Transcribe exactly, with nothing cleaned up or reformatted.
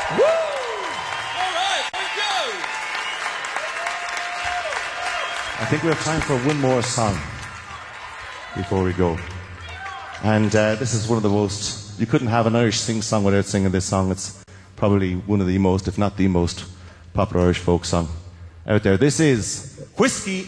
I think we have time for one more song before we go. And uh, this is one of the most... You couldn't have an Irish sing-song without singing this song. It's probably one of the most, if not the most, popular Irish folk song out there. This is Whiskey